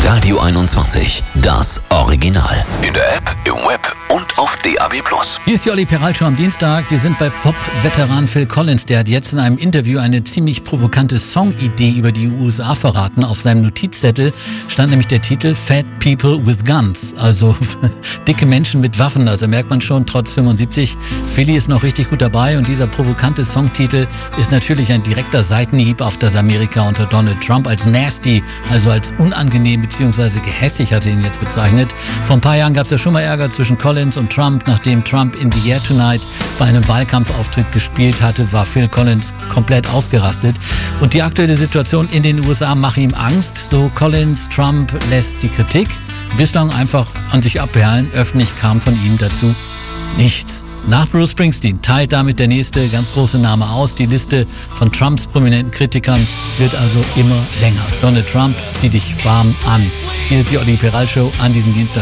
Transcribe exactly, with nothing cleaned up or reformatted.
Radio einundzwanzig, das Original. In der App, im Web und auf D A B plus. Hier ist die Olli Peralshow am Dienstag. Wir sind bei Pop-Veteran Phil Collins. Der hat jetzt in einem Interview eine ziemlich provokante Songidee über die U S A verraten. Auf seinem Notizzettel stand nämlich der Titel Fat People with Guns. Also dicke Menschen mit Waffen. Also merkt man schon, trotz fünfundsiebzig, Philly ist noch richtig gut dabei. Und dieser provokante Songtitel ist natürlich ein direkter Seitenhieb auf das Amerika unter Donald Trump als nasty, also als unangenehm bzw. gehässig, hat er ihn jetzt bezeichnet. Vor ein paar Jahren gab es ja schon mal Ärger zwischen Collins und Trump. Nachdem Trump in the Air Tonight bei einem Wahlkampfauftritt gespielt hatte, war Phil Collins komplett ausgerastet. Und die aktuelle Situation in den U S A mache ihm Angst. So Collins, Trump lässt die Kritik bislang einfach an sich abperlen. Öffentlich kam von ihm dazu nichts. Nach Bruce Springsteen teilt damit der nächste ganz große Name aus. Die Liste von Trumps prominenten Kritikern wird also immer länger. Donald Trump, zieh dich warm an. Hier ist die Olli Peralshow an diesem Dienstag.